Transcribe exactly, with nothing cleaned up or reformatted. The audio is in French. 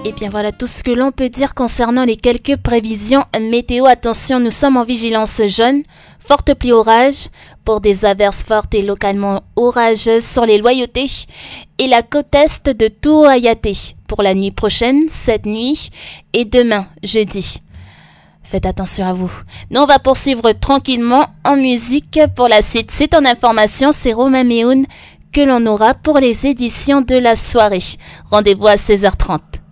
Et bien voilà tout ce que l'on peut dire concernant les quelques prévisions météo. Attention, nous sommes en vigilance jaune, forte pluie orage pour des averses fortes et localement orageuses sur les loyautés et la côte est de Touayate pour la nuit prochaine, cette nuit et demain, jeudi. Faites attention à vous. Nous, on va poursuivre tranquillement en musique pour la suite. C'est en information, c'est Romain Méoun que l'on aura pour les éditions de la soirée. Rendez-vous à seize heures trente.